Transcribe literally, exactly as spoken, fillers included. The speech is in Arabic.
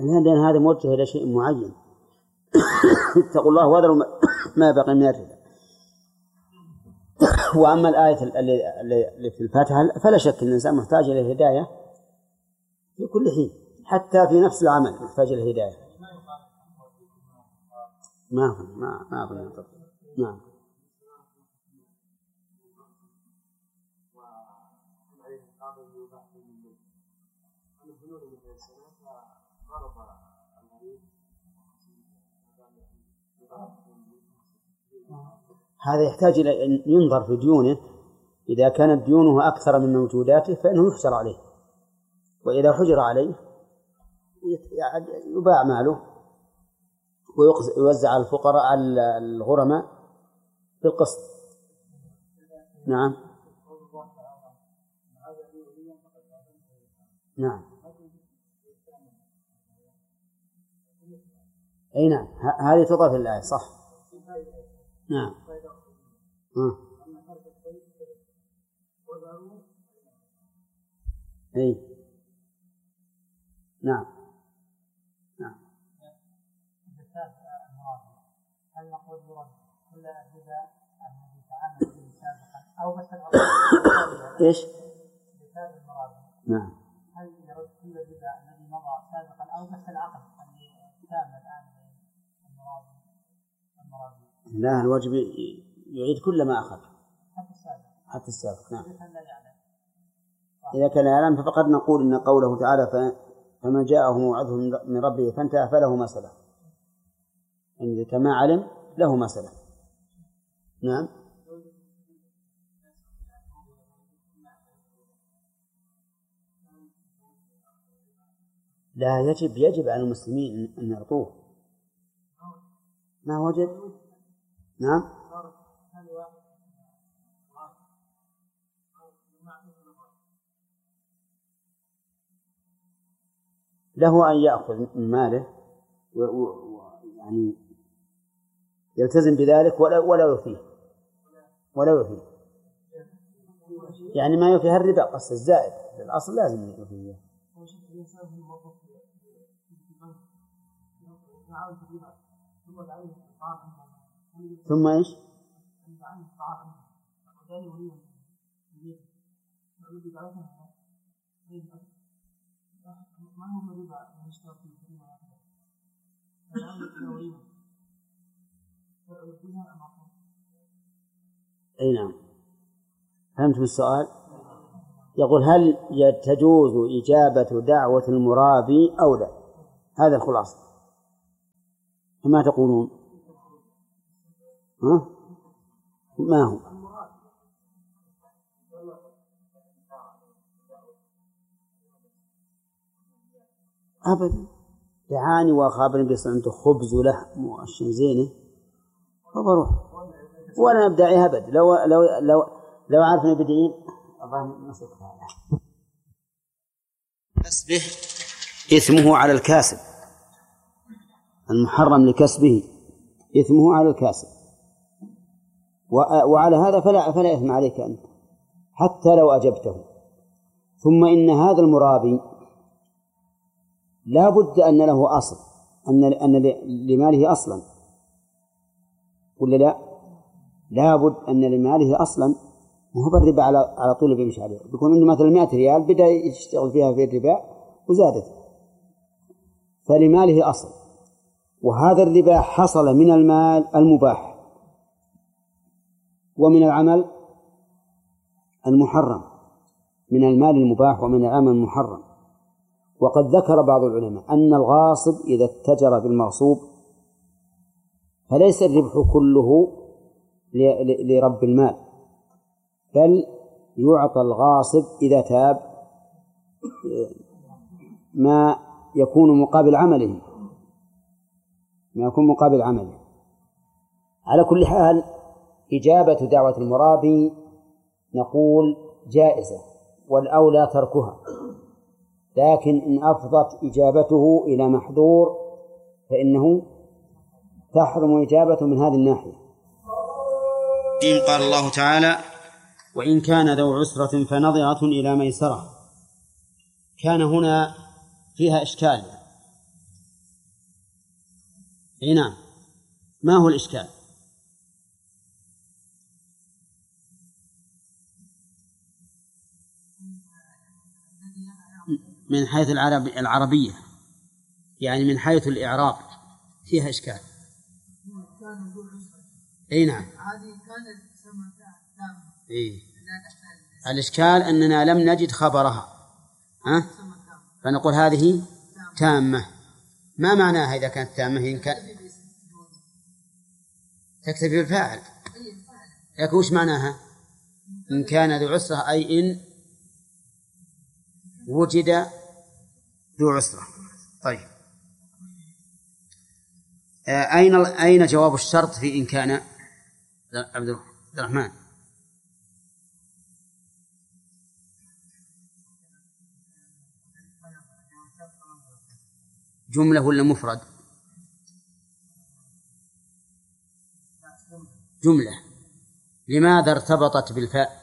لأن هذا موجه إلى شيء معين. اتقوا الله وذروا ما بقي من الربا. وأما الآية اللي في الفاتحة فلا شك أن الإنسان محتاج إلى الهداية في كل حين، حتى في نفس العمل محتاج إلى الهداية. ما ما ما أظن. نعم. هذا يحتاج إلى أن ينظر في ديونه. إذا كانت ديونه أكثر من موجوداته فإنه يحجر عليه، وإذا حجر عليه يباع ماله ويوزع على الفقراء على الغرماء بالقسط. نعم نعم أي نعم، هذه تضاف الآية صح. نعم آه. أي نعم نعم. هل نقول يرد كل الربا الذي تعامل به سابقا أو بس العقد؟ إيش؟ بسبب المراد. نعم. هل يرد كل الربا الذي مضى سابقا أو بس العقد الذي تم الآن المراد المراد؟ لا، الواجب يعيد كل ما أخذ حتى السابق. حتى السابق. نعم. إذا كان لا يعلم. إذا كان يعلم فقد نقول إن قوله تعالى فمن جاءه موعظه من ربه فانتهى فله ما سلف، إن كما علم له ما سلف. نعم. لا، يجب يجب على المسلمين أن يعطوه. ما وجب. نعم. له أن يأخذ من ماله ويعني يلتزم بذلك ولا ولا يفيه ولا يفيه يعني ما يفيه الربا قص الزائد الأصل لازم يفيه. ثم إيش؟ أي نعم، فهمت السؤال. يقول هل تجوز إجابة دعوة المرابي أو لا؟ هذا الخلاصة. فما تقولون؟ ها؟ ما هو؟ أبدا، دعاني وأخابرني بس عنده خبز ولحم وأشياء زينة فبروح وأنا أبدعي أبد. لو لو لو لو عارفني بدين الله نصيحة هذا. كسبه إثمه على الكاسب، المحرم لكسبه إثمه على الكاسب، وعلى هذا فلا فلا إثم عليك أنت حتى لو أجبته. ثم إن هذا المرابي لا بد أن له أصل، أن أن لماله أصلا ولا لا؟ لا بد أن لماله أصلا، وهو بالربا على على طول بيمشي عليه. بيكون عنده مثلا مئة ريال بدأ يشتغل فيها في الربا وزادت، فلماله أصل. وهذا الربا حصل من المال المباح ومن العمل المحرم، من المال المباح ومن العمل المحرم. وقد ذكر بعض العلماء أن الغاصب إذا اتجر بالمغصوب فليس الربح كله لرب المال، بل يعطى الغاصب إذا تاب ما يكون مقابل عمله، ما يكون مقابل عمله. على كل حال إجابة دعوة المرابي نقول جائزة والأولى تركها، لكن إن أفضت إجابته إلى محظور فإنه تحرم إجابته من هذه الناحية. قال الله تعالى وإن كان ذو عسرة فنظرة إلى ميسرة. كان هنا فيها إشكال، أي نعم. ما هو الإشكال؟ من حيث العرب العربية، يعني من حيث الإعراب فيها إشكال. أي نعم. إيه. الإشكال أننا لم نجد خبرها، ها؟ فنقول هذه تامة. ما معناها إذا كانت تامة؟ إن كان تكتفي بالفاعل، لكن وش معناها؟ إن كان ذو عسرة، أي إن وجد ذو عسرة. طيب، أين أين جواب الشرط في إن كان؟ عبد الرحمن. جملة ولا مفرد؟ جملة. لماذا ارتبطت بالفاء؟